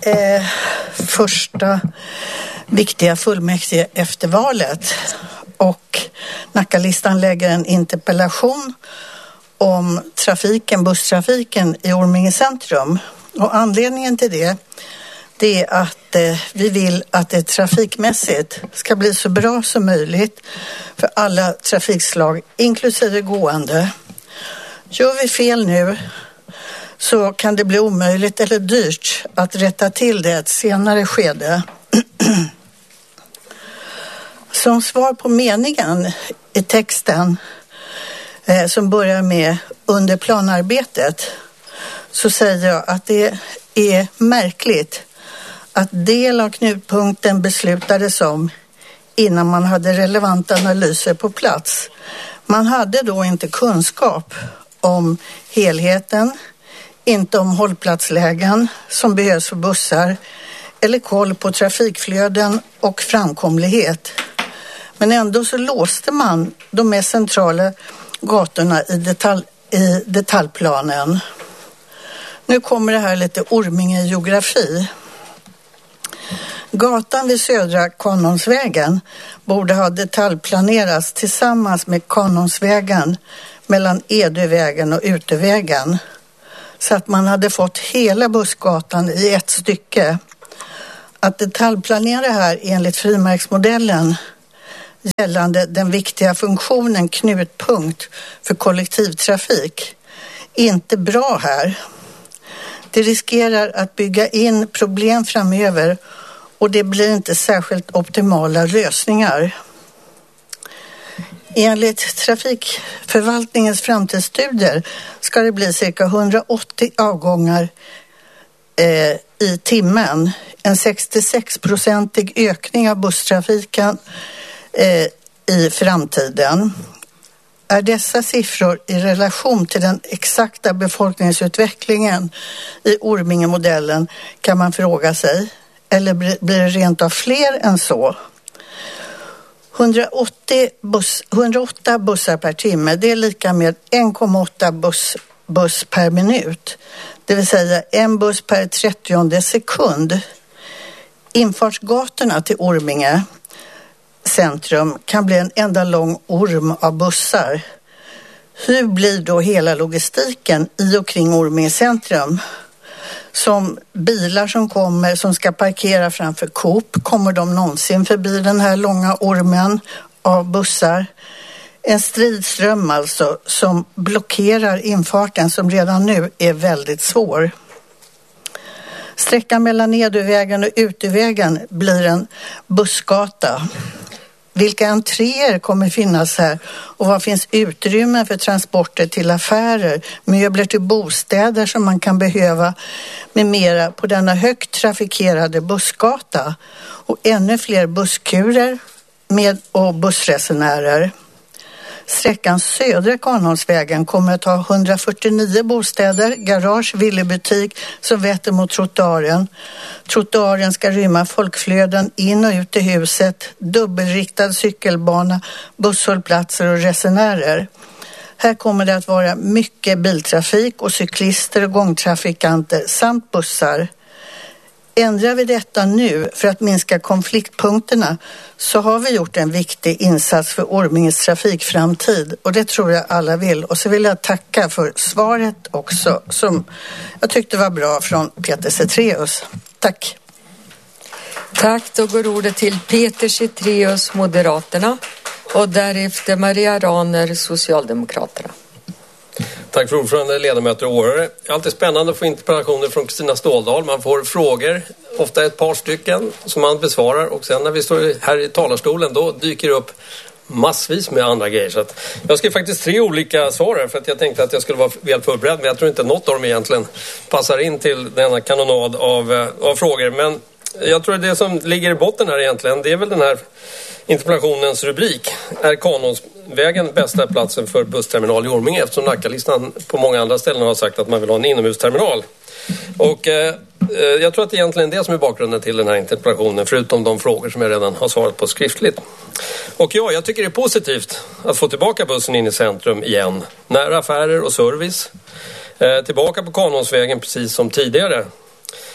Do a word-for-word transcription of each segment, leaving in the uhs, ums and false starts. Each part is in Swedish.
eh, första viktiga fullmäktige efter valet. Och Nackalistan lägger en interpellation om trafiken, busstrafiken i Orminge centrum. Och anledningen till det, det är att eh, vi vill att det trafikmässigt ska bli så bra som möjligt för alla trafikslag, inklusive gående. Gör vi fel nu så kan det bli omöjligt eller dyrt att rätta till det i ett senare skede. Som svar på meningen i texten eh, som börjar med under planarbetet, så säger jag att det är märkligt att del av knutpunkten beslutades om innan man hade relevanta analyser på plats. Man hade då inte kunskap om helheten, inte om hållplatslägen som behövs för bussar eller koll på trafikflöden och framkomlighet. Men ändå så låste man de mest centrala gatorna i, detalj, i detaljplanen. Nu kommer det här lite Orminge geografi. Gatan vid södra Kanonsvägen borde ha detaljplanerats tillsammans med Kanonsvägen mellan Edövägen och Utövägen, så att man hade fått hela bussgatan i ett stycke. Att detaljplanera här enligt frimärksmodellen gällande den viktiga funktionen knutpunkt för kollektivtrafik inte bra här. Det riskerar att bygga in problem framöver och det blir inte särskilt optimala lösningar. Enligt trafikförvaltningens framtidsstudier ska det bli cirka hundraåttio avgångar eh, i timmen. En sextiosex-procentig ökning av busstrafiken eh, i framtiden. Är dessa siffror i relation till den exakta befolkningsutvecklingen i Orminge-modellen, kan man fråga sig. Eller blir det rent av fler än så? hundraåttio buss, hundraåtta bussar per timme, det är lika med en komma åtta buss, buss per minut. Det vill säga en buss per trettionde sekund. Infartsgatorna till Orminge centrum kan bli en enda lång orm av bussar. Hur blir då hela logistiken i och kring Orminge centrum? Som bilar som kommer, som ska parkera framför Coop, kommer de någonsin förbi den här långa ormen av bussar? En stridström alltså som blockerar infarten, som redan nu är väldigt svår. Sträckan mellan Edövägen och Utövägen blir en bussgata. Vilka entréer kommer finnas här och vad finns utrymme för transporter till affärer, möbler till bostäder som man kan behöva med mera på denna högt trafikerade bussgata, och ännu fler busskurer med och bussresenärer. Sträckan södra Kanonsvägen kommer att ha hundrafyrtionio bostäder, garage, villebutik som vetter mot trottoaren. Trottoaren ska rymma folkflöden in och ut i huset, dubbelriktad cykelbana, busshållplatser och resenärer. Här kommer det att vara mycket biltrafik och cyklister och gångtrafikanter samt bussar. Ändrar vi detta nu för att minska konfliktpunkterna, så har vi gjort en viktig insats för Orminges trafikframtid, och det tror jag alla vill. Och så vill jag tacka för svaret också, som jag tyckte var bra, från Peter Cetreus. Tack. Tack, då går ordet till Peter Cetreus, Moderaterna, och därefter Maria Raner, Socialdemokraterna. Tack för ordförande, ledamöter och åhörare. Det är alltid spännande att få interpellationer från Kristina Ståldal. Man får frågor, ofta ett par stycken, som man besvarar. Och sen när vi står här i talarstolen, då dyker det upp massvis med andra grejer. Så att jag ska faktiskt tre olika svar, för att jag tänkte att jag skulle vara väl förberedd. Men jag tror inte något av dem egentligen passar in till denna kanonad av, av frågor. Men jag tror att det som ligger i botten här egentligen, det är väl den här interpellationens rubrik. Är Kanonsvägen bästa platsen för bussterminal i Orminge? Eftersom Nackalistan på många andra ställen har sagt att man vill ha en inomhusterminal. Och eh, jag tror att det egentligen är det som är bakgrunden till den här interpellationen, förutom de frågor som jag redan har svarat på skriftligt. Och ja, jag tycker det är positivt att få tillbaka bussen in i centrum igen. Nära affärer och service. Eh, tillbaka på Kanonsvägen precis som tidigare.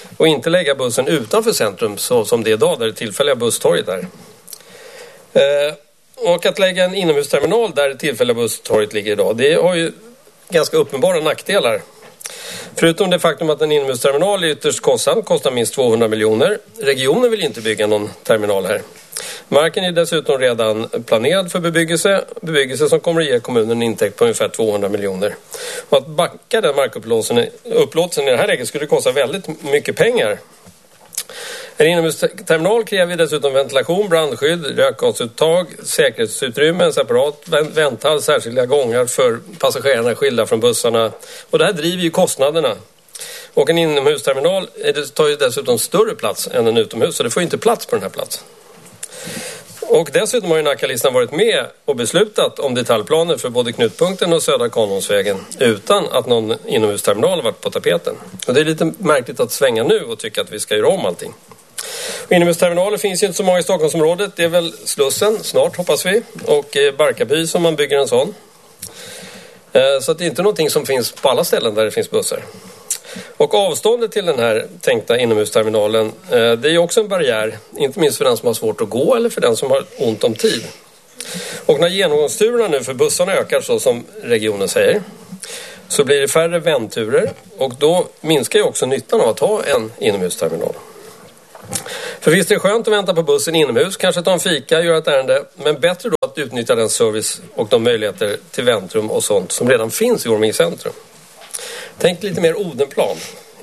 och inte lägga bussen utanför centrum så som det är idag där det tillfälliga busstorget är. Eh, och att lägga en inomhusterminal där det tillfälliga busstorget ligger idag, det har ju ganska uppenbara nackdelar. Förutom det faktum att en inomhusterminal är ytterst kostsam, kostar minst tvåhundra miljoner. Regionen vill inte bygga någon terminal här. Marken är dessutom redan planerad för bebyggelse, bebyggelse som kommer att ge kommunen en intäkt på ungefär tvåhundra miljoner. Och att backa den markupplåtelsen i det här läget skulle kosta väldigt mycket pengar. En inomhusterminal kräver dessutom ventilation, brandskydd, rökgasuttag, säkerhetsutrymme, en separat vänthall, särskilda gångar för passagerarna skilda från bussarna. Och det här driver ju kostnaderna. Och en inomhusterminal tar ju dessutom större plats än en utomhus, så det får ju inte plats på den här platsen. Och dessutom har ju Nacka-listan varit med och beslutat om detaljplaner för både Knutpunkten och Södra Kanonsvägen utan att någon inomhusterminal har varit på tapeten. Och det är lite märkligt att svänga nu och tycka att vi ska göra om allting. Och inomhusterminaler finns ju inte så många i Stockholmsområdet. Det är väl Slussen snart hoppas vi och Barkarby som man bygger en sån. Så att det är inte någonting som finns på alla ställen där det finns bussar. Och avståndet till den här tänkta inomhusterminalen, det är ju också en barriär, inte minst för den som har svårt att gå eller för den som har ont om tid. Och när genomgångsturerna nu för bussarna ökar så som regionen säger, så blir det färre vändturer och då minskar ju också nyttan av att ha en inomhusterminal. För visst är det skönt att vänta på bussen inomhus, kanske ta en fika, göra ett ärende, men bättre då att utnyttja den service och de möjligheter till väntrum och sånt som redan finns i Orminge centrum. Tänk lite mer Odenplan.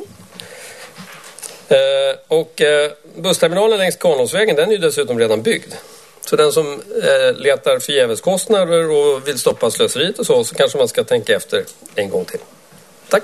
Eh, och eh, bussterminalen längs Kanonsvägen, den är ju dessutom redan byggd. Så den som eh, letar förgäveskostnader och vill stoppa slöseriet och så, så kanske man ska tänka efter en gång till. Tack.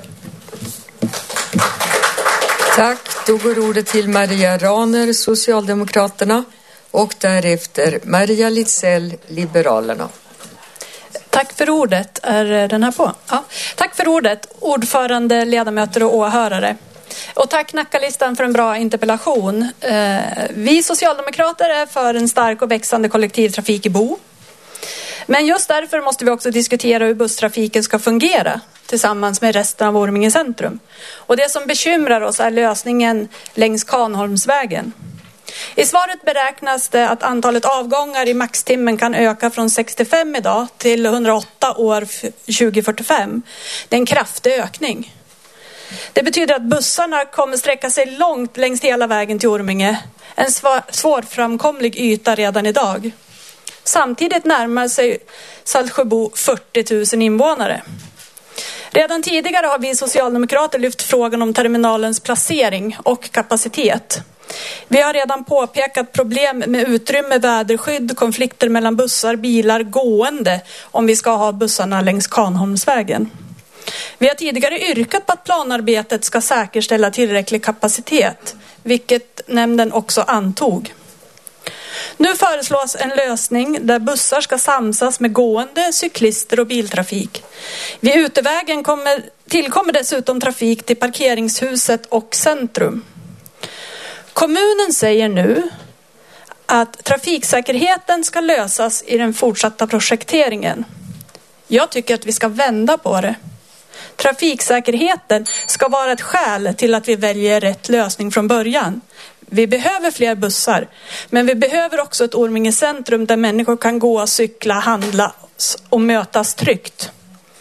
Tack. Då går ordet till Maria Raner, Socialdemokraterna, och därefter Maria Lidsell, Liberalerna. Tack för ordet. Är den här på? Ja. Tack för ordet, ordförande, ledamöter och åhörare. Och tack Nacka-listan för en bra interpellation. Vi socialdemokrater är för en stark och växande kollektivtrafik i Bo. Men just därför måste vi också diskutera hur busstrafiken ska fungera tillsammans med resten av Orminge centrum. Och det som bekymrar oss är lösningen längs Kanholmsvägen. I svaret beräknas det att antalet avgångar i maxtimmen kan öka från sextiofem idag till hundraåtta år tjugo fyrtiofem. Det är en kraftig ökning. Det betyder att bussarna kommer sträcka sig långt längs hela vägen till Orminge. En svårframkomlig yta redan idag. Samtidigt närmar sig Saltsjöbo fyrtio tusen invånare. Redan tidigare har vi socialdemokrater lyft frågan om terminalens placering och kapacitet. Vi har redan påpekat problem med utrymme, väderskydd, konflikter mellan bussar, bilar, gående om vi ska ha bussarna längs Kanholmsvägen. Vi har tidigare yrkat på att planarbetet ska säkerställa tillräcklig kapacitet, vilket nämnden också antog. Nu föreslås en lösning där bussar ska samsas med gående, cyklister och biltrafik. Vid utevägen kommer, tillkommer dessutom trafik till parkeringshuset och centrum. Kommunen säger nu att trafiksäkerheten ska lösas i den fortsatta projekteringen. Jag tycker att vi ska vända på det. Trafiksäkerheten ska vara ett skäl till att vi väljer rätt lösning från början. Vi behöver fler bussar, men vi behöver också ett Orminge centrum där människor kan gå, cykla, handla och mötas tryggt.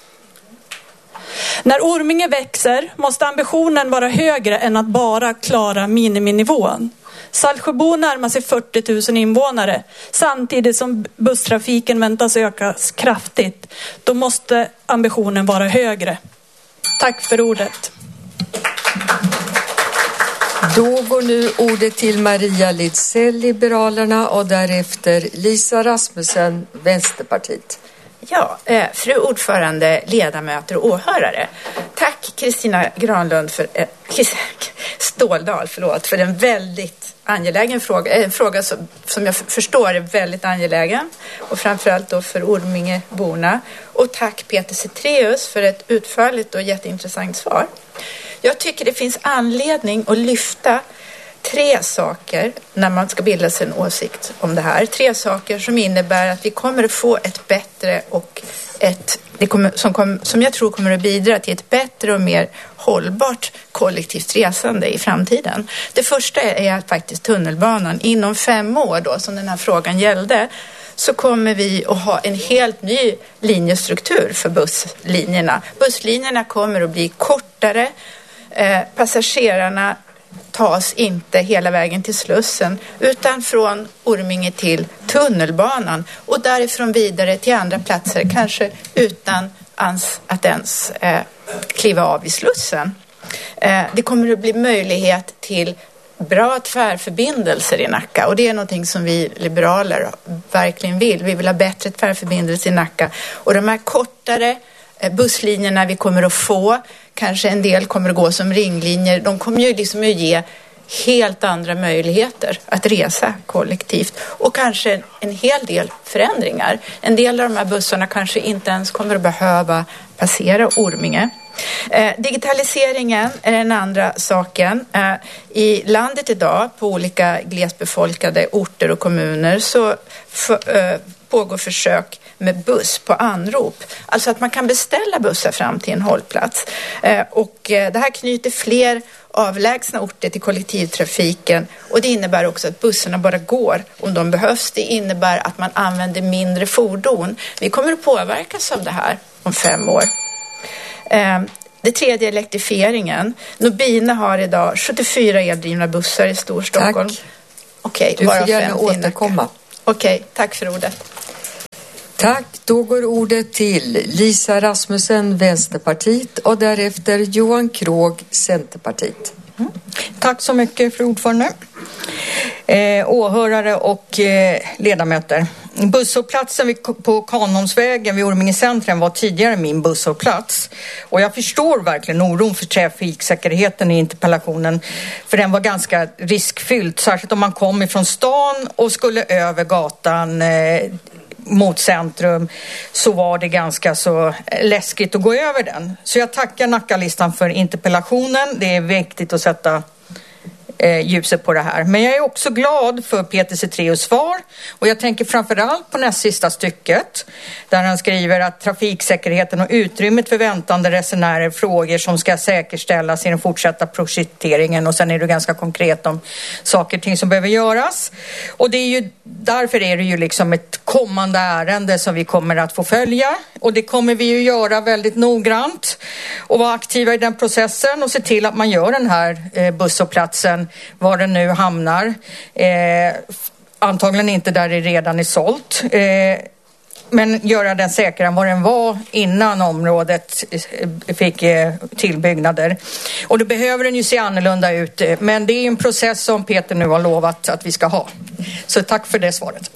När Orminge växer måste ambitionen vara högre än att bara klara miniminivån. Saltsjöbo närmar sig fyrtio tusen invånare samtidigt som busstrafiken väntas öka kraftigt. Då måste ambitionen vara högre. Tack för ordet. Då går nu ordet till Maria Lidsell, Liberalerna, och därefter Lisa Rasmussen, Vänsterpartiet. Ja, eh, fru ordförande, ledamöter och åhörare. Tack Kristina Granlund för eh, Ståldal, förlåt, för en väldigt angelägen fråga, en fråga som, som jag förstår är väldigt angelägen, och framförallt då för Ormingeborna. Och tack Peter Cetreus för ett utförligt och jätteintressant svar. Jag tycker det finns anledning att lyfta tre saker när man ska bilda sig en åsikt om det här. Tre saker som innebär att vi kommer att få ett bättre och ett det kommer, som, kom, som jag tror kommer att bidra till ett bättre och mer hållbart kollektivt resande i framtiden. Det första är faktiskt tunnelbanan. Inom fem år då, som den här frågan gällde, så kommer vi att ha en helt ny linjestruktur för busslinjerna. Busslinjerna kommer att bli kortare. Eh, passagerarna tas inte hela vägen till Slussen utan från Orminge till tunnelbanan och därifrån vidare till andra platser, kanske utan ans att ens eh, kliva av i Slussen. Eh, det kommer att bli möjlighet till bra tvärförbindelser i Nacka, och det är någonting som vi liberaler verkligen vill. Vi vill ha bättre tvärförbindelser i Nacka, och de här kortare busslinjerna vi kommer att få, kanske en del kommer att gå som ringlinjer, de kommer ju liksom att ge helt andra möjligheter att resa kollektivt och kanske en hel del förändringar. En del av de här bussarna kanske inte ens kommer att behöva passera Orminge. Eh, digitaliseringen är den andra saken. Eh, I landet idag, på olika glesbefolkade orter och kommuner, så för, eh, pågår försök med buss på anrop. Alltså att man kan beställa bussar fram till en hållplats. Eh, och eh, det här knyter fler avlägsna orter till kollektivtrafiken, och det innebär också att bussarna bara går om de behövs. Det innebär att man använder mindre fordon. Vi kommer att påverkas av det här om fem år. Det tredje är elektrifieringen. Nobina har idag sjuttiofyra eldrivna bussar i Storstockholm. Tack. Okej, du bara får gärna fem återkomma. Okej, tack för ordet. Tack, då går ordet till Lisa Rasmussen, Vänsterpartiet, och därefter Johan Krog, Centerpartiet. Mm. Tack så mycket, fru ordförande. Eh, åhörare och eh, ledamöter. Busshållplatsen på Kanholmsvägen vid Orminge centrum var tidigare min busshållplats. Och jag förstår verkligen oron för trafiksäkerheten i interpellationen. För den var ganska riskfylld, särskilt om man kom ifrån stan och skulle över gatan eh, mot centrum, så var det ganska så läskigt att gå över den. Så jag tackar Nackalistan för interpellationen. Det är viktigt att sätta eh, ljuset på det här. Men jag är också glad för Peter Cetreus svar, och jag tänker framförallt på näst sista stycket där han skriver att trafiksäkerheten och utrymmet för väntande resenärer, frågor som ska säkerställas i den fortsatta projekteringen, och sen är det ganska konkret om saker och ting som behöver göras. Och det är ju, därför är det ju liksom ett kommande ärende som vi kommer att få följa, och det kommer vi ju göra väldigt noggrant och vara aktiva i den processen och se till att man gör den här eh, busshållplatsen var den nu hamnar. Eh, antagligen inte där det redan är sålt. Eh, men göra den säkrare än vad den var innan området fick eh, tillbyggnader. Och då behöver den ju se annorlunda ut. Men det är en process som Peter nu har lovat att vi ska ha. Så tack för det svaret.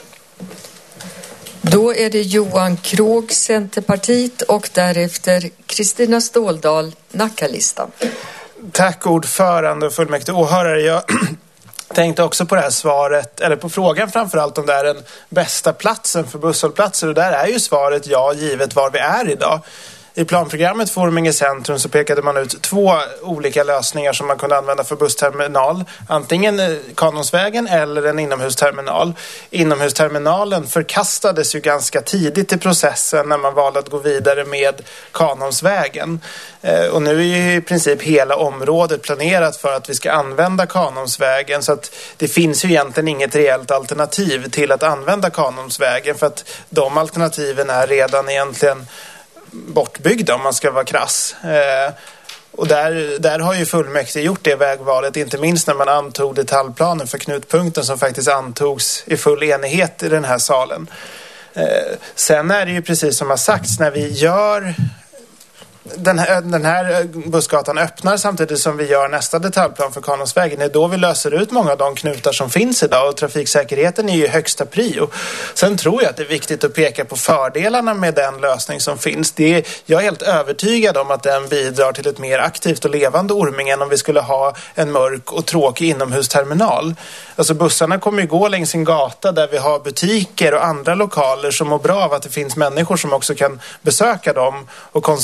Då är det Johan Krog, Centerpartiet, och därefter Kristina Ståldal, Nackalistan. Tack ordförande och fullmäktige åhörare. Jag tänkte också på det här svaret, eller på frågan framförallt om det är den bästa platsen för busshållplatser, och där är ju svaret ja, givet var vi är idag. I planprogrammet för Orminge centrum så pekade man ut två olika lösningar som man kunde använda för bussterminal. Antingen Kanholmsvägen eller en inomhusterminal. Inomhusterminalen förkastades ju ganska tidigt i processen när man valde att gå vidare med Kanholmsvägen. Och nu är ju i princip hela området planerat för att vi ska använda Kanholmsvägen, så att det finns ju egentligen inget reellt alternativ till att använda Kanholmsvägen, för att de alternativen är redan egentligen bortbyggda om man ska vara krass. Eh, och där, där har ju fullmäktige gjort det vägvalet, inte minst när man antog detaljplanen för knutpunkten som faktiskt antogs i full enighet i den här salen. Eh, sen är det ju precis som har sagts, när vi gör Den här, den här bussgatan öppnar samtidigt som vi gör nästa detaljplan för Kanholmsvägen. Det är då vi löser ut många av de knutar som finns idag, och trafiksäkerheten är ju högsta prio. Sen tror jag att det är viktigt att peka på fördelarna med den lösning som finns. Det är, jag är helt övertygad om att den bidrar till ett mer aktivt och levande Orminge än om vi skulle ha en mörk och tråkig inomhusterminal. Alltså bussarna kommer ju gå längs en gata där vi har butiker och andra lokaler som mår bra av att det finns människor som också kan besöka dem och konsumera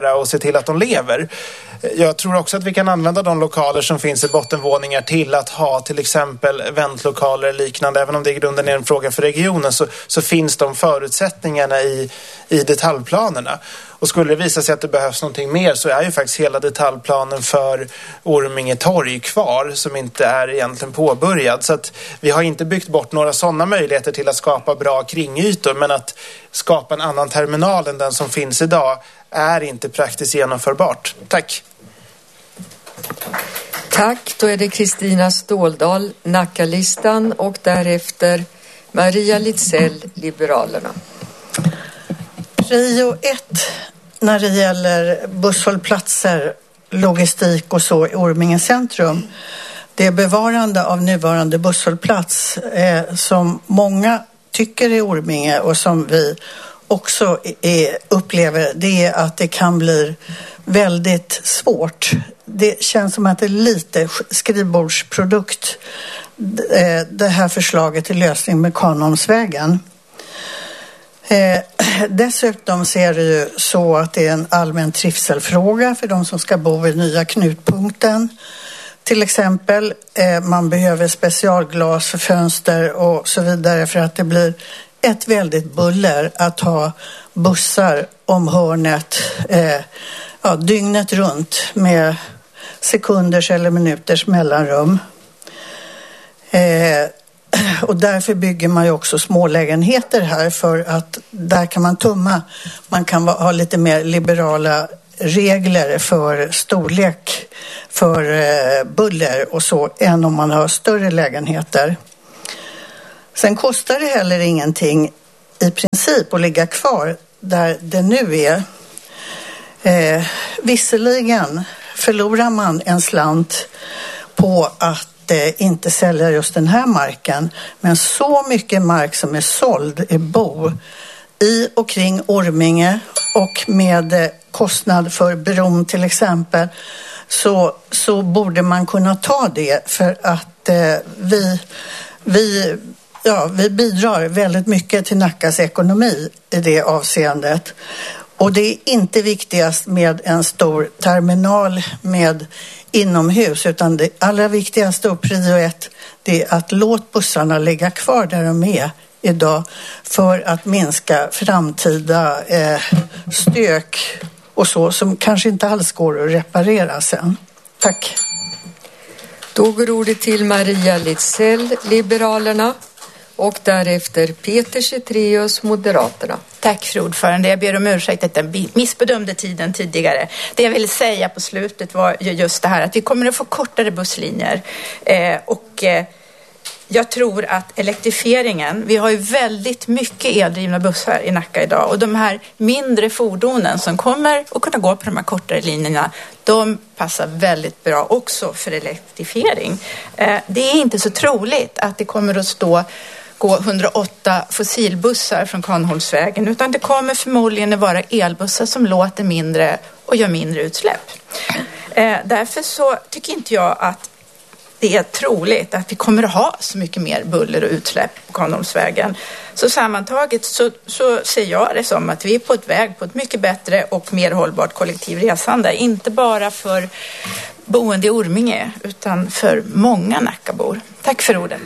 bevara och se till att de lever. Jag tror också att vi kan använda de lokaler som finns i bottenvåningar till att ha till exempel väntlokaler liknande. Även om det i grunden är en fråga för regionen så, så finns de förutsättningarna i, i detaljplanerna. Och skulle det visa sig att det behövs någonting mer så är ju faktiskt hela detaljplanen för Orminge torg kvar som inte är egentligen påbörjad. Så att vi har inte byggt bort några sådana möjligheter till att skapa bra kringytor, men att skapa en annan terminal än den som finns idag är inte praktiskt genomförbart. Tack. Tack, då är det Kristina Ståldal, Nackalistan, och därefter Maria Litzell, Liberalerna. Prio ett när det gäller busshållplatser, logistik och så i Orminge centrum. Det är bevarande av nuvarande busshållplats eh, som många tycker i Orminge och som vi också är, upplever, det är att det kan bli väldigt svårt. Det känns som att det är lite skrivbordsprodukt, eh, det här förslaget till lösning med Kanholmsvägen. Eh, dessutom ser det ju så att det är en allmän trivselfråga för de som ska bo i nya knutpunkten. Till exempel eh, man behöver specialglas för fönster och så vidare för att det blir ett väldigt buller att ha bussar om hörnet eh, ja, dygnet runt med sekunders eller minuters mellanrum. Eh, Och därför bygger man ju också smålägenheter här för att där kan man tumma. Man kan ha lite mer liberala regler för storlek, för buller och så än om man har större lägenheter. Sen kostar det heller ingenting i princip att ligga kvar där det nu är. Eh, visserligen förlorar man en slant på att inte sälja just den här marken, men så mycket mark som är såld i Bo i och kring Orminge och med kostnad för bron till exempel, så, så borde man kunna ta det för att eh, vi, vi, ja, vi bidrar väldigt mycket till Nackas ekonomi i det avseendet. Och det är inte viktigast med en stor terminal med inomhus, utan det allra viktigaste och prio ett, det är att låt bussarna ligga kvar där de är idag för att minska framtida eh, stök och så som kanske inte alls går att reparera sen. Tack. Då går ordet till Maria Litzell, Liberalerna, och därefter Peter Cetreus, Moderaterna. Tack fru ordförande. Jag ber om ursäkt att jag missbedömde tiden tidigare. Det jag ville säga på slutet var just det här att vi kommer att få kortare busslinjer. Eh, och eh, jag tror att elektrifieringen, vi har ju väldigt mycket eldrivna bussar i Nacka idag. Och de här mindre fordonen som kommer att kunna gå på de här kortare linjerna, de passar väldigt bra också för elektrifiering. Eh, det är inte så troligt att det kommer att stå gå hundraåtta fossilbussar från Kanholmsvägen, utan det kommer förmodligen att vara elbussar som låter mindre och gör mindre utsläpp. Eh, därför så tycker inte jag att det är troligt att vi kommer att ha så mycket mer buller och utsläpp på Kanholmsvägen. Så sammantaget så, så ser jag det som att vi är på ett väg på ett mycket bättre och mer hållbart kollektivresande. Inte bara för boende i Orminge utan för många Nackabor. Tack för ordet.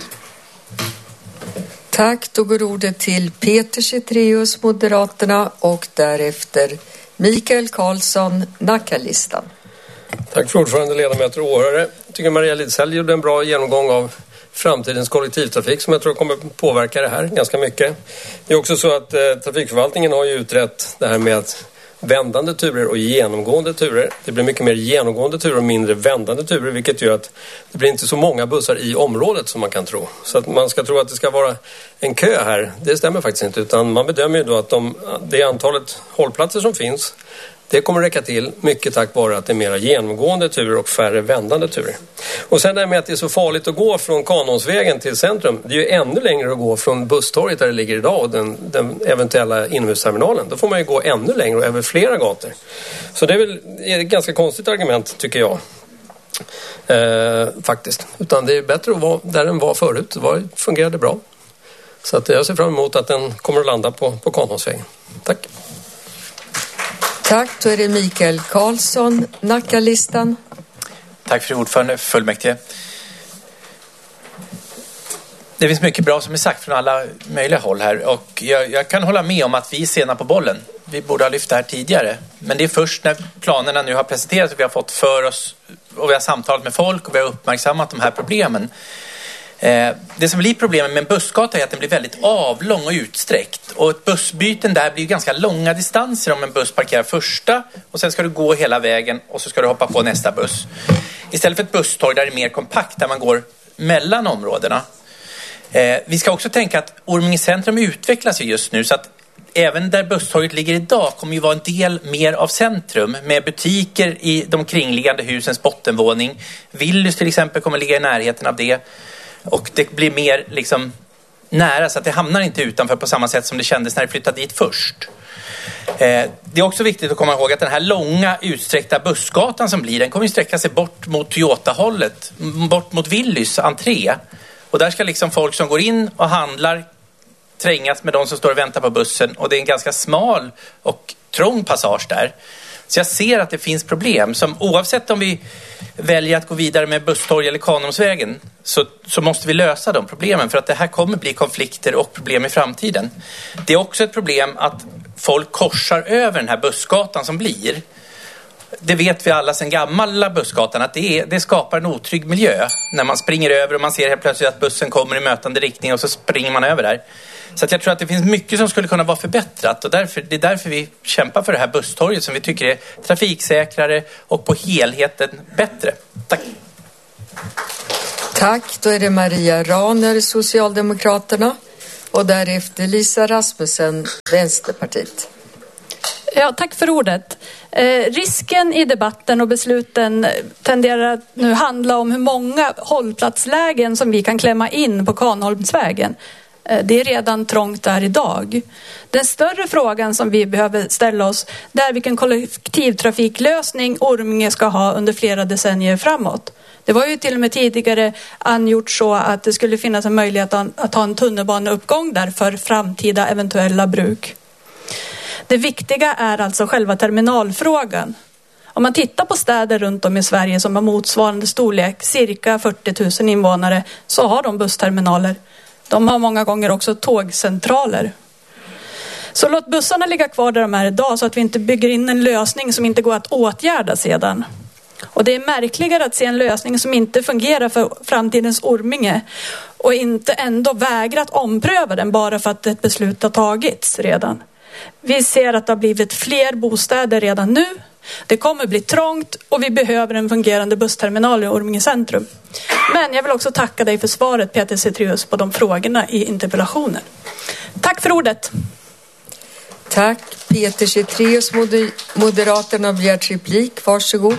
Tack, då går ordet till Peter Cetreus, Moderaterna, och därefter Mikael Karlsson, Nackalistan. Tack för ordförande, ledamöter och åhörare. Jag tycker Maria Litzell gjorde en bra genomgång av framtidens kollektivtrafik som jag tror kommer påverka det här ganska mycket. Det är också så att eh, trafikförvaltningen har ju utrett det här med att vändande turer och genomgående turer. Det blir mycket mer genomgående turer och mindre vändande turer, vilket gör att det blir inte så många bussar i området som man kan tro. Så att man ska tro att det ska vara en kö här, det stämmer faktiskt inte, utan man bedömer ju då att de, det antalet hållplatser som finns, det kommer räcka till mycket tack vare att det är mera genomgående turer och färre vändande turer. Och sen det här med att det är så farligt att gå från Kanholmsvägen till centrum. Det är ju ännu längre att gå från busstorget där det ligger idag och den, den eventuella inomhusterminalen. Då får man ju gå ännu längre och över flera gator. Så det är väl ett ganska konstigt argument tycker jag. Eh, faktiskt. Utan det är bättre att vara där den var förut. Det fungerade bra. Så att jag ser fram emot att den kommer att landa på, på Kanholmsvägen. Tack. Tack, då är det Mikael Karlsson, Nacka-listan. Tack för ordförande, fullmäktige. Det finns mycket bra som är sagt från alla möjliga håll här och jag, jag kan hålla med om att vi är sena på bollen. Vi borde ha lyft det här tidigare. Men det är först när planerna nu har presenterats och vi har fått för oss och vi har samtalat med folk och vi har uppmärksammat de här problemen. Eh, det som blir problemet med en bussgata är att den blir väldigt avlång och utsträckt. Och ett bussbyten där blir ganska långa distanser om en buss parkerar första och sen ska du gå hela vägen och så ska du hoppa på nästa buss. Istället för ett busstorg där det är mer kompakt där man går mellan områdena. Eh, vi ska också tänka att Orminge centrum utvecklas ju just nu så att även där busstorget ligger idag kommer ju vara en del mer av centrum med butiker i de kringliggande husens bottenvåning. Willys till exempel kommer ligga i närheten av det och det blir mer liksom nära så att det hamnar inte utanför på samma sätt som det kändes när det flyttade dit först. Eh, det är också viktigt att komma ihåg att den här långa utsträckta bussgatan som blir den kommer ju sträcka sig bort mot Toyota-hållet, bort mot Willys entré. Och där ska liksom folk som går in och handlar trängas med de som står och väntar på bussen. Och det är en ganska smal och trång passage där. Så jag ser att det finns problem som oavsett om vi väljer att gå vidare med busstorg eller Kanholmsvägen så, så måste vi lösa de problemen för att det här kommer bli konflikter och problem i framtiden. Det är också ett problem att folk korsar över den här bussgatan som blir. Det vet vi alla sedan gamla bussgatan att det, är, det skapar en otrygg miljö när man springer över och man ser helt plötsligt att bussen kommer i mötande riktning och så springer man över där. Så att jag tror att det finns mycket som skulle kunna vara förbättrat och därför, det är därför vi kämpar för det här busstorget som vi tycker är trafiksäkrare och på helheten bättre. Tack. Tack, då är det Maria Raner, Socialdemokraterna och därefter Lisa Rasmussen, Vänsterpartiet. Ja, tack för ordet. Eh, risken i debatten och besluten tenderar att nu handla om hur många hållplatslägen som vi kan klämma in på Kanholmsvägen. Eh, det är redan trångt där idag. Den större frågan som vi behöver ställa oss är vilken kollektivtrafiklösning Orminge ska ha under flera decennier framåt. Det var ju till och med tidigare angjort så att det skulle finnas en möjlighet att ha en tunnelbaneuppgång där för framtida eventuella bruk. Det viktiga är alltså själva terminalfrågan. Om man tittar på städer runt om i Sverige som har motsvarande storlek, cirka fyrtio tusen invånare, så har de bussterminaler. De har många gånger också tågcentraler. Så låt bussarna ligga kvar där de är idag så att vi inte bygger in en lösning som inte går att åtgärda sedan. Och det är märkligare att se en lösning som inte fungerar för framtidens Orminge och inte ändå vägrat ompröva den bara för att ett beslut har tagits redan. Vi ser att det har blivit fler bostäder redan nu. Det kommer bli trångt och vi behöver en fungerande bussterminal i Orminge centrum. Men jag vill också tacka dig för svaret, Peter Cetrius, på de frågorna i interpellationen. Tack för ordet. Tack. Peter Cetrius, moder- Moderaterna har begärt replik. Varsågod.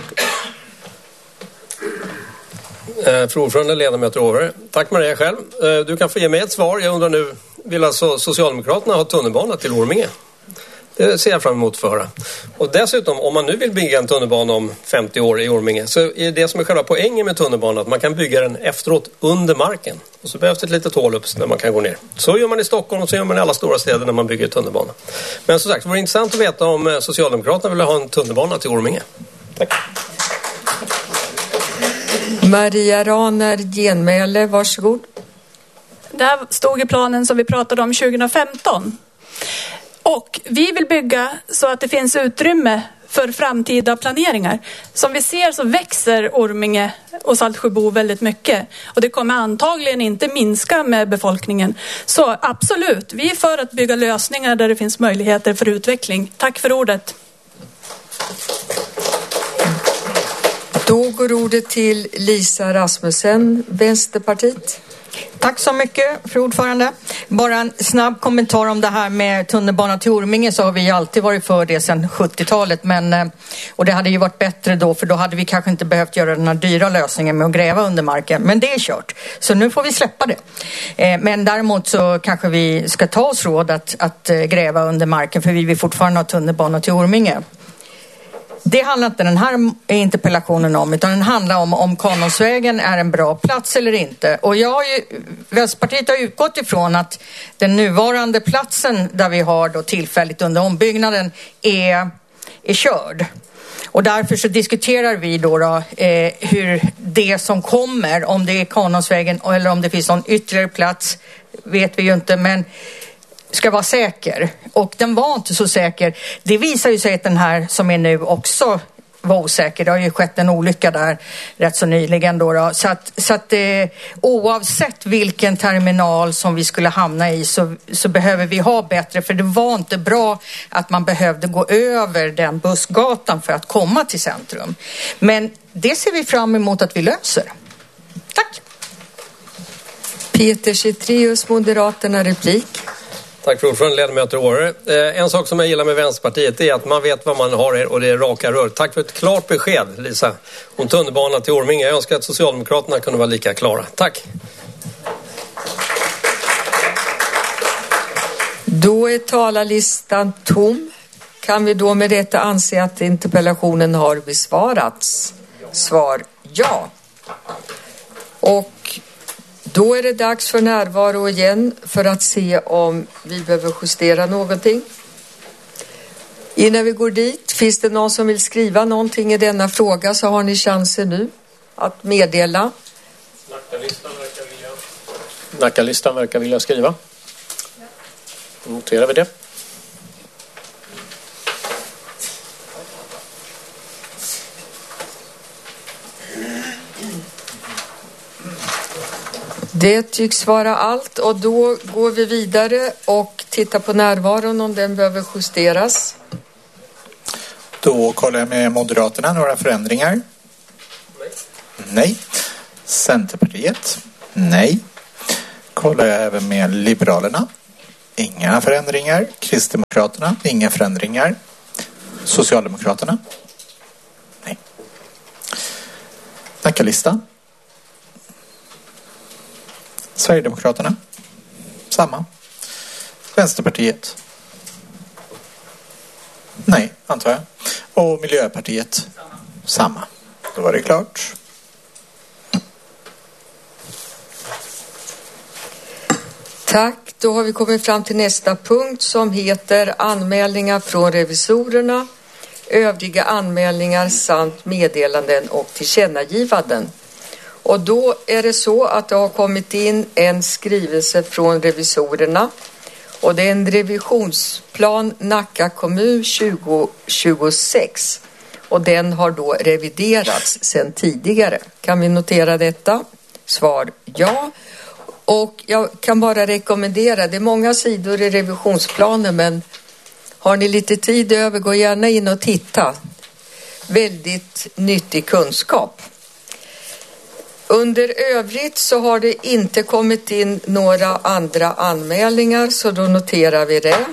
Eh, Fru ordförande, ledamöter och åhörare. Tack Maria själv. Eh, du kan få ge mig ett svar. Jag undrar nu, vill alltså Socialdemokraterna ha tunnelbana till Orminge? Det ser jag fram emot för att höra. Och dessutom, om man nu vill bygga en tunnelbana om femtio år i Orminge så är det som är själva poängen med tunnelbanan att man kan bygga den efteråt under marken. Och så behövs det ett litet hål upp där man kan gå ner. Så gör man i Stockholm och så gör man i alla stora städer när man bygger tunnelbana. Men som sagt, det vore intressant att veta om Socialdemokraterna vill ha en tunnelbana till Orminge. Tack. Maria Raner, genmäle, varsågod. Det här stod i planen som vi pratade om tjugohundrafemton. Och vi vill bygga så att det finns utrymme för framtida planeringar. Som vi ser så växer Orminge och Saltsjöbo väldigt mycket. Och det kommer antagligen inte minska med befolkningen. Så absolut, vi är för att bygga lösningar där det finns möjligheter för utveckling. Tack för ordet. Då går ordet till Lisa Rasmussen, Vänsterpartiet. Tack så mycket, fru ordförande. Bara en snabb kommentar om det här med tunnelbana till Orminge, så har vi alltid varit för det sedan sjuttiotalet. Men, och det hade ju varit bättre då, för då hade vi kanske inte behövt göra den här dyra lösningen med att gräva under marken. Men det är kört, så nu får vi släppa det. Men däremot så kanske vi ska ta oss råd att, att gräva under marken, för vi vill fortfarande ha tunnelbana till Orminge. Det handlar inte den här interpellationen om, utan den handlar om om Kanholmsvägen är en bra plats eller inte. Och jag har ju, Vänsterpartiet har utgått ifrån att den nuvarande platsen där vi har då tillfälligt under ombyggnaden är är körd. Och därför så diskuterar vi då, då eh, hur det som kommer, om det är Kanonsvägen eller om det finns någon ytterligare plats, vet vi ju inte, men ska vara säker. Och den var inte så säker. Det visar ju sig att den här som är nu också var osäker. Det har ju skett en olycka där rätt så nyligen då. då. Så att, så att eh, oavsett vilken terminal som vi skulle hamna i så, så behöver vi ha bättre. För det var inte bra att man behövde gå över den bussgatan för att komma till centrum. Men det ser vi fram emot att vi löser. Tack! Peter Cetreus, Moderaterna, replik. Tack för ordförande, ledamöter och åhörare. Eh, en sak som jag gillar med Vänsterpartiet är att man vet vad man har och det är raka rör. Tack för ett klart besked, Lisa, om tunnelbanan till Orminge. Jag önskar att Socialdemokraterna kunde vara lika klara. Tack! Då är talarlistan tom. Kan vi då med detta anse att interpellationen har besvarats? Svar ja. Och då är det dags för närvaro igen för att se om vi behöver justera någonting. Innan vi går dit, finns det någon som vill skriva någonting i denna fråga så har ni chansen nu att meddela. Nackalistan verkar vilja, Nackalistan verkar vilja skriva. Då noterar vi det. Det tycks vara allt och då går vi vidare och tittar på närvaron om den behöver justeras. Då kollar jag med Moderaterna några förändringar. Nej. Nej. Centerpartiet. Nej. Kollar jag även med Liberalerna. Inga förändringar. Kristdemokraterna. Inga förändringar. Socialdemokraterna. Nej. Nackalista. Sverigedemokraterna. Samma. Vänsterpartiet. Nej, antar jag. Och Miljöpartiet. Samma. Då var det klart. Tack. Då har vi kommit fram till nästa punkt som heter anmälningar från revisorerna, övriga anmälningar samt meddelanden och tillkännagivanden. Och då är det så att det har kommit in en skrivelse från revisorerna och det är en revisionsplan Nacka kommun tjugo tjugosex och den har då reviderats sedan tidigare. Kan vi notera detta? Svar ja. Och jag kan bara rekommendera, det är många sidor i revisionsplanen men har ni lite tid över, gå gärna in och titta. Väldigt nyttig kunskap. Under övrigt så har det inte kommit in några andra anmälningar så då noterar vi det.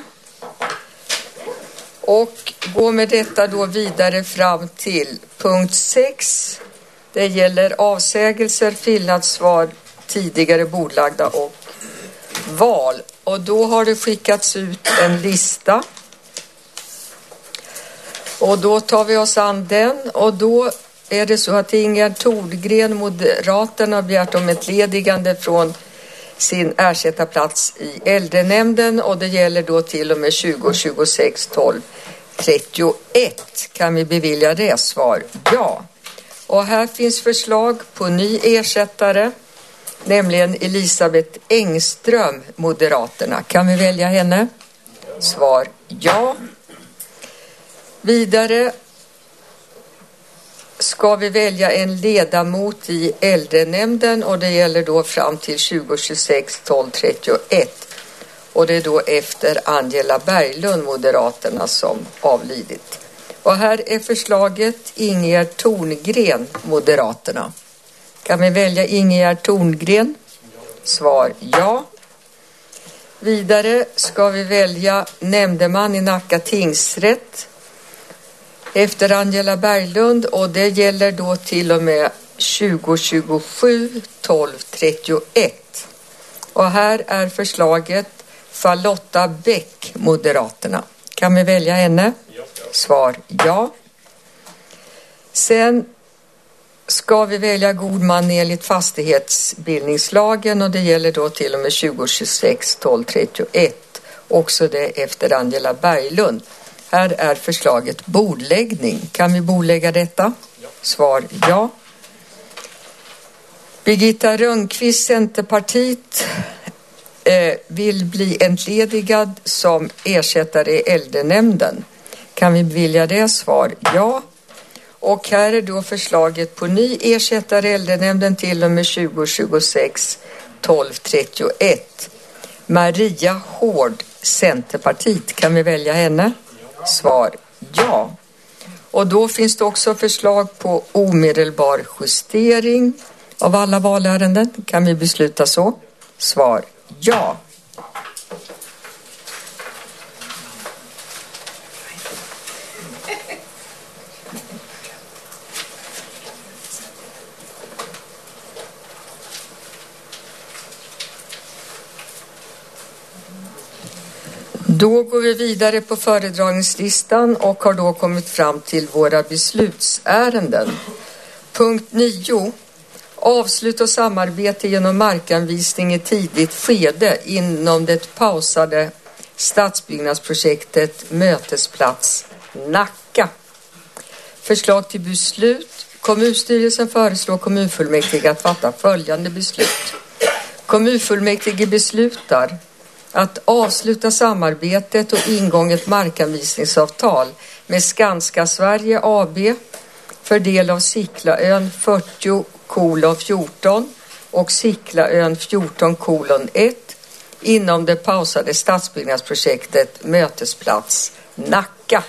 Och går med detta då vidare fram till punkt sex. Det gäller avsägelser, fyllnadssvar, tidigare bordlagda och val. Och då har det skickats ut en lista. Och då tar vi oss an den och då är det så att Ingegerd Thorgren, Moderaterna, har begärt om ett ledigande från sin ersättarplats i äldrenämnden och det gäller då till och med tjugo tjugosex tolv trettioett. Kan vi bevilja det? Svar ja. Och här finns förslag på ny ersättare, nämligen Elisabeth Engström, Moderaterna. Kan vi välja henne? Svar ja. Vidare ska vi välja en ledamot i äldrenämnden och det gäller då fram till tjugo tjugosex tolv trettioett och det är då efter Angela Berglund, Moderaterna, som avlidit. Och här är förslaget Ingegerd Thorngren, Moderaterna. Kan vi välja Ingegerd Thorngren? Svar ja. Vidare ska vi välja nämndeman i Nacka tingsrätt efter Angela Berglund och det gäller då till och med tjugo tjugosju tolv trettioett. Och här är förslaget Charlotta Bäck, Moderaterna. Kan vi välja henne? Svar ja. Sen ska vi välja god man enligt fastighetsbildningslagen och det gäller då till och med tjugo tjugosex tolv trettioett. Också det efter Angela Berglund. Här är förslaget bordläggning. Kan vi bordlägga detta? Svar ja. Birgitta Rönnqvist, Centerpartiet, eh, vill bli entledigad som ersättare i äldrenämnden. Kan vi bevilja det? Svar ja. Och här är då förslaget på ny ersättare i äldrenämnden till och med tjugo tjugosex tolv trettioett. Maria Hård, Centerpartiet. Kan vi välja henne? Svar ja. Och då finns det också förslag på omedelbar justering av alla valärenden. Kan vi besluta så? Svar ja. Då går vi vidare på föredragningslistan och har då kommit fram till våra beslutsärenden. Punkt nio. Avslut och samarbete genom markanvisning i tidigt skede inom det pausade stadsbyggnadsprojektet Mötesplats Nacka. Förslag till beslut. Kommunstyrelsen föreslår kommunfullmäktige att fatta följande beslut. Kommunfullmäktige beslutar att avsluta samarbetet och ingånget markanvisningsavtal med Skanska Sverige A B för del av Siklaön fyrtio kolon fjorton och Siklaön fjorton kolon ett inom det pausade stadsbyggnadsprojektet Mötesplats Nacka.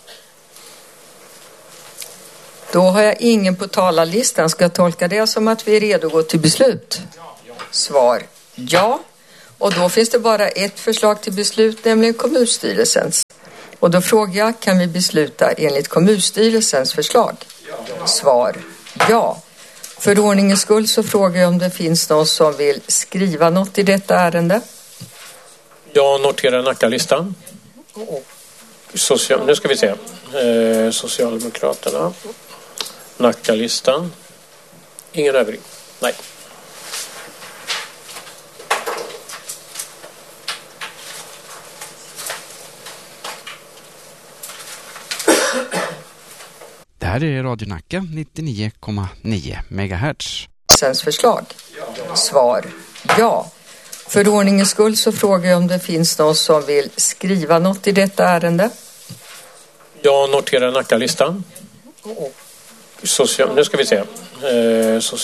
Då har jag ingen på talarlistan. Ska jag tolka det som att vi är redo att gå till beslut? Svar ja. Och då finns det bara ett förslag till beslut, nämligen kommunstyrelsens. Och då frågar jag, kan vi besluta enligt kommunstyrelsens förslag? Ja. Svar ja. För ordningens skull så frågar jag om det finns någon som vill skriva något i detta ärende. Jag noterar Nacka-listan. Social, nu ska vi se. Eh, Socialdemokraterna. Nacka-listan. Ingen övrig. Nej. Det här är Radio Nacka nittionio komma nio megahertz. Sens förslag. Svar ja. För ordningens skull så frågar jag om det finns någon som vill skriva något i detta ärende. Jag noterar Nacka-listan. Social, nu ska vi se. Eh,